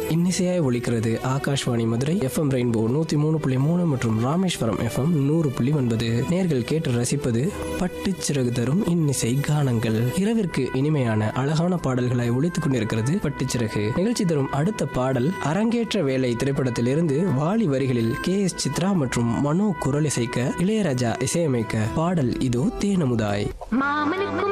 இன்னிசையாய் ஒலிக்கிறது Akashvani Madurai FM rainbow 103.3 மற்றும் Rameswaram FM 100.9. நேர்கள் கேட்டு ரசிப்பது பட்டுச்சிறகு தரும் இன்னிசை கானங்கள். இரவிற்கு இனிமையான அழகான பாடல்களாய் ஒலித்துக் கொண்டிருக்கிறது பட்டுச்சிறகு நிகழ்ச்சி. தரும் அடுத்த பாடல் அரங்கேற்ற வேலை திரைப்படத்திலிருந்து வாலி வரிகளில் KS சித்ரா மற்றும் மனோ குரல் இசைக்க இளையராஜா இசையமைக்க பாடல் இதோ தேனமுதாய். மாமனுக்கும்